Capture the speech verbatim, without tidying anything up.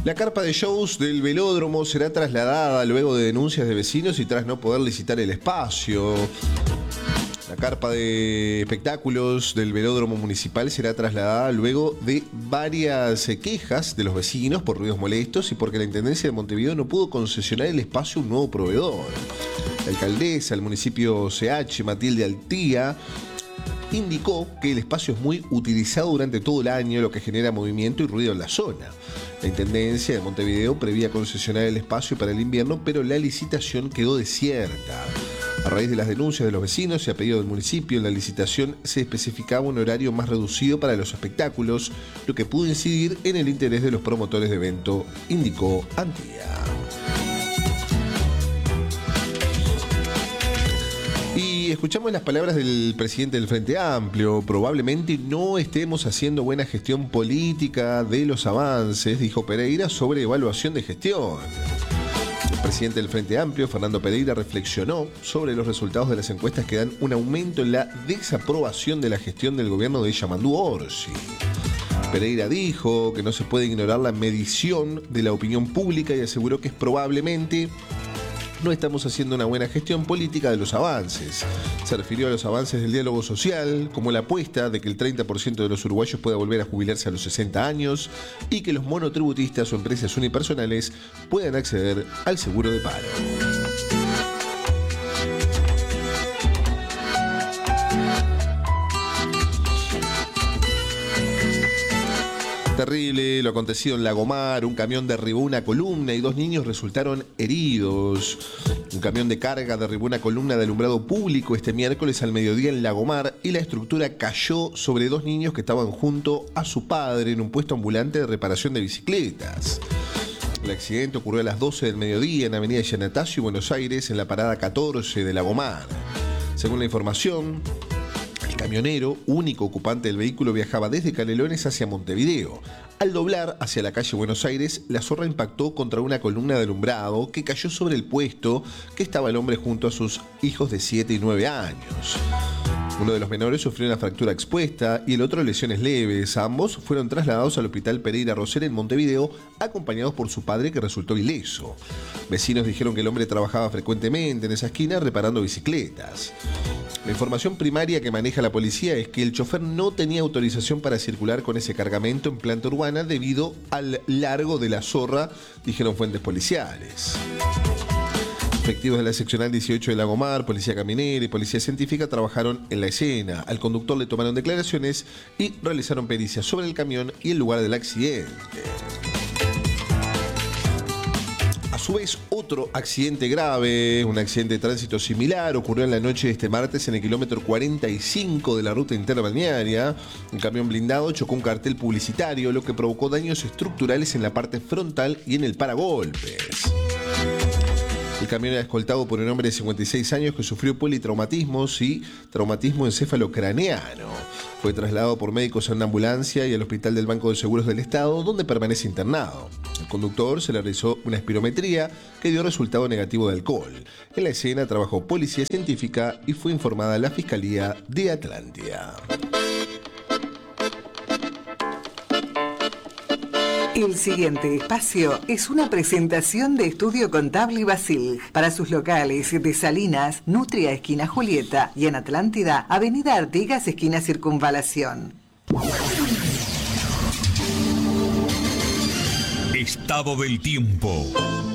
La carpa de shows del velódromo será trasladada luego de denuncias de vecinos y tras no poder licitar el espacio. La carpa de espectáculos del velódromo municipal será trasladada luego de varias quejas de los vecinos por ruidos molestos y porque la Intendencia de Montevideo no pudo concesionar el espacio a un nuevo proveedor. La alcaldesa del municipio C H, Matilde Altía, indicó que el espacio es muy utilizado durante todo el año, lo que genera movimiento y ruido en la zona. La Intendencia de Montevideo prevía concesionar el espacio para el invierno, pero la licitación quedó desierta. A raíz de las denuncias de los vecinos y a pedido del municipio, en la licitación se especificaba un horario más reducido para los espectáculos, lo que pudo incidir en el interés de los promotores de evento, indicó Antía. Y escuchamos las palabras del presidente del Frente Amplio. Probablemente no estemos haciendo buena gestión política de los avances, dijo Pereira sobre evaluación de gestión. El presidente del Frente Amplio, Fernando Pereira, reflexionó sobre los resultados de las encuestas que dan un aumento en la desaprobación de la gestión del gobierno de Yamandú Orsi. Pereira dijo que no se puede ignorar la medición de la opinión pública y aseguró que es probablemente no estamos haciendo una buena gestión política de los avances. Se refirió a los avances del diálogo social, como la apuesta de que el treinta por ciento de los uruguayos pueda volver a jubilarse a los sesenta años y que los monotributistas o empresas unipersonales puedan acceder al seguro de paro. Terrible lo acontecido en Lagomar. Un camión derribó una columna y dos niños resultaron heridos. Un camión de carga derribó una columna de alumbrado público este miércoles al mediodía en Lagomar y la estructura cayó sobre dos niños que estaban junto a su padre en un puesto ambulante de reparación de bicicletas. El accidente ocurrió a las doce del mediodía en Avenida Yanatacio, Buenos Aires, en la parada catorce de Lagomar. Según la información, el camionero, único ocupante del vehículo, viajaba desde Canelones hacia Montevideo. Al doblar hacia la calle Buenos Aires, la zorra impactó contra una columna de alumbrado que cayó sobre el puesto que estaba el hombre junto a sus hijos de siete y nueve años. Uno de los menores sufrió una fractura expuesta y el otro lesiones leves. Ambos fueron trasladados al Hospital Pereira Rosell en Montevideo, acompañados por su padre, que resultó ileso. Vecinos dijeron que el hombre trabajaba frecuentemente en esa esquina reparando bicicletas. La información primaria que maneja la policía es que el chofer no tenía autorización para circular con ese cargamento en planta urbana debido al largo de la zorra, dijeron fuentes policiales. Efectivos de la seccional dieciocho de Lagomar, policía caminera y policía científica trabajaron en la escena. Al conductor le tomaron declaraciones y realizaron pericias sobre el camión y el lugar del accidente. A su vez, otro accidente grave, un accidente de tránsito similar, ocurrió en la noche de este martes en el kilómetro cuarenta y cinco de la ruta interbalnearia. Un camión blindado chocó un cartel publicitario, lo que provocó daños estructurales en la parte frontal y en el paragolpes. El camión era escoltado por un hombre de cincuenta y seis años que sufrió politraumatismos y traumatismo encéfalo-craneano. Fue trasladado por médicos a una ambulancia y al Hospital del Banco de Seguros del Estado, donde permanece internado. Al conductor se le realizó una espirometría que dio resultado negativo de alcohol. En la escena trabajó policía científica y fue informada la Fiscalía de Atlántida. El siguiente espacio es una presentación de Estudio Contable y Basil para sus locales de Salinas, Nutria, esquina Julieta, y en Atlántida, Avenida Artigas, esquina Circunvalación. Estado del tiempo.